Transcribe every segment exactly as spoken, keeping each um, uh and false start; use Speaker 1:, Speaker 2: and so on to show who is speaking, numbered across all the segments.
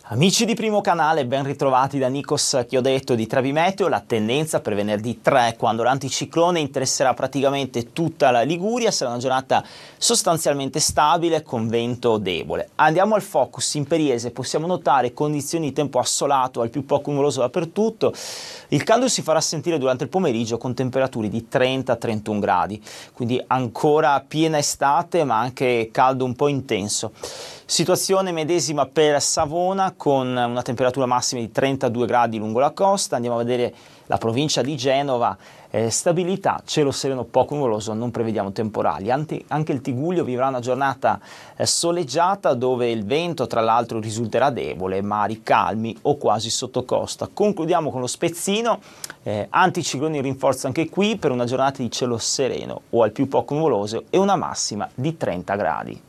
Speaker 1: Amici di Primo Canale, ben ritrovati da Nikos Chiodetto di Trevi Meteo. La tendenza per venerdì tre, quando l'anticiclone interesserà praticamente tutta la Liguria, sarà una giornata sostanzialmente stabile con vento debole. Andiamo al focus imperiese, possiamo notare condizioni di tempo assolato al più poco nuvoloso dappertutto. Il caldo si farà sentire durante il pomeriggio con temperature di trenta trentuno gradi, quindi ancora piena estate ma anche caldo un po' intenso. Situazione medesima per Savona con una temperatura massima di trentadue gradi lungo la costa. Andiamo a vedere la provincia di Genova, eh, stabilità, cielo sereno poco nuvoloso, non prevediamo temporali. Anche, anche il Tigullio vivrà una giornata eh, soleggiata dove il vento tra l'altro risulterà debole, mari calmi o quasi sotto costa. Concludiamo con lo Spezzino, eh, anticicloni in rinforzo anche qui per una giornata di cielo sereno o al più poco nuvoloso e una massima di trenta gradi.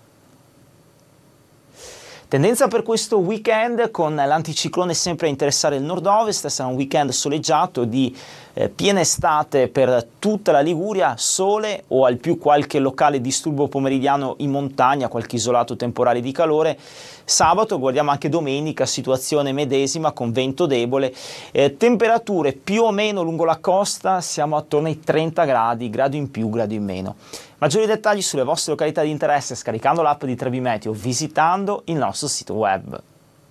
Speaker 1: Tendenza per questo weekend con l'anticiclone sempre a interessare il nord-ovest, sarà un weekend soleggiato di eh, piena estate per tutta la Liguria, sole o al più qualche locale disturbo pomeridiano in montagna, qualche isolato temporale di calore. Sabato, guardiamo anche domenica, situazione medesima con vento debole, eh, temperature più o meno lungo la costa, siamo attorno ai trenta gradi, grado in più, grado in meno. Maggiori dettagli sulle vostre località di interesse scaricando l'app di Trevi Meteo, visitando il nostro sito web.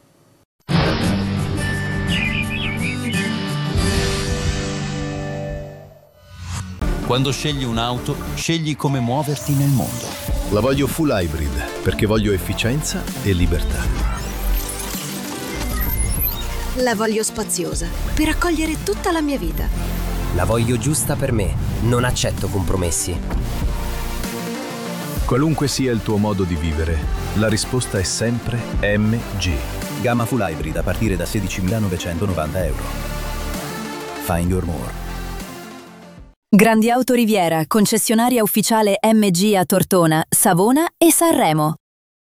Speaker 2: Quando scegli un'auto, scegli come muoverti nel mondo.
Speaker 3: La voglio full hybrid perché voglio efficienza e libertà.
Speaker 4: La voglio spaziosa per accogliere tutta la mia vita.
Speaker 5: La voglio giusta per me, non accetto compromessi.
Speaker 3: Qualunque sia il tuo modo di vivere, la risposta è sempre M G.
Speaker 6: Gamma full hybrid a partire da sedicimilanovecentonovanta euro. Find your more.
Speaker 7: Grandi Auto Riviera, concessionaria ufficiale M G a Tortona, Savona e Sanremo.